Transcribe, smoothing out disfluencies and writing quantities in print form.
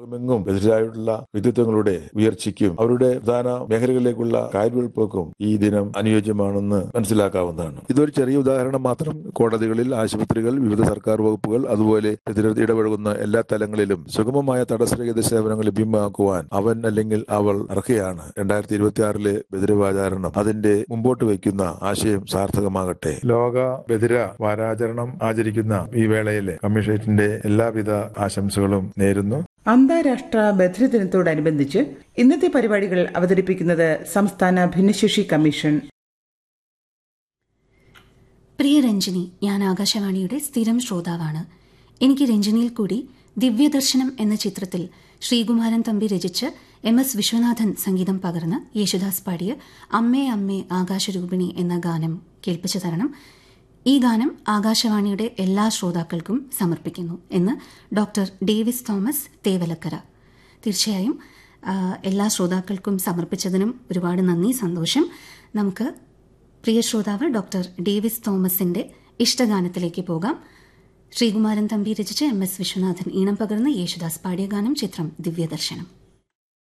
ലോകമെങ്ങും എതിരായിട്ടുള്ള വ്യക്തിത്വങ്ങളുടെ ഉയർച്ചയ്ക്കും അവരുടെ പ്രധാന മേഖലകളിലേക്കുള്ള കാൽവെയ്പ്പോക്കും ഈ ദിനം അനുയോജ്യമാണെന്ന് മനസ്സിലാക്കാവുന്നതാണ്. ഇതൊരു ചെറിയ ഉദാഹരണം മാത്രം. കോടതികളിൽ, ആശുപത്രികൾ, വിവിധ സർക്കാർ വകുപ്പുകൾ, അതുപോലെ പ്രതിരോധ ഇടപഴകുന്ന എല്ലാ തലങ്ങളിലും സുഗമമായ തടസ്സരഹിത സേവനങ്ങൾ ലഭ്യമാക്കുവാൻ അവൻ അല്ലെങ്കിൽ അവൾ അർഹയാണ്. 2026 ബധിരവാചാരണം അതിന്റെ മുമ്പോട്ട് വയ്ക്കുന്ന ആശയം സാർത്ഥകമാകട്ടെ. ലോക ബധിര വാരാചരണം ആചരിക്കുന്ന ഈ വേളയിൽ കമ്മീഷന്റെ എല്ലാവിധ ആശംസകളും നേരുന്നു. അന്താരാഷ്ട്ര ബധിര ദിനത്തോടനുബന്ധിച്ച് ഇന്നത്തെ പരിപാടികൾ അവതരിപ്പിക്കുന്നത് സംസ്ഥാന ഭിന്നശേഷി കമ്മീഷൻ. പ്രിയ രഞ്ജിനി, ഞാൻ ആകാശവാണിയുടെ സ്ഥിരം ശ്രോതാവാണ്. എനിക്ക് രഞ്ജിനിയിൽ കൂടി ദിവ്യദർശനം എന്ന ചിത്രത്തിൽ ശ്രീകുമാരൻ തമ്പി രചിച്ച് MS വിശ്വനാഥൻ സംഗീതം പകർന്ന് യേശുദാസ് പാടിയ അമ്മേ അമ്മേ ആകാശരൂപിണി എന്ന ഗാനം കേൾപ്പിച്ചു തരണം. ഈ ഗാനം ആകാശവാണിയുടെ എല്ലാ ശ്രോതാക്കൾക്കും സമർപ്പിക്കുന്നു എന്ന് ഡോക്ടർ ഡേവിസ് തോമസ് തേവലക്കര. തീർച്ചയായും എല്ലാ ശ്രോതാക്കൾക്കും സമർപ്പിച്ചതിനും ഒരുപാട് നന്ദി, സന്തോഷം. നമുക്ക് പ്രിയ ശ്രോതാവ് ഡോക്ടർ ഡേവിസ് തോമസിന്റെ ഇഷ്ടഗാനത്തിലേക്ക് പോകാം. ശ്രീകുമാരൻ തമ്പി രചിച്ച് MS വിശ്വനാഥൻ ഈണം പകർന്ന് യേശുദാസ് പാടിയ ഗാനം, ചിത്രം ദിവ്യദർശനം.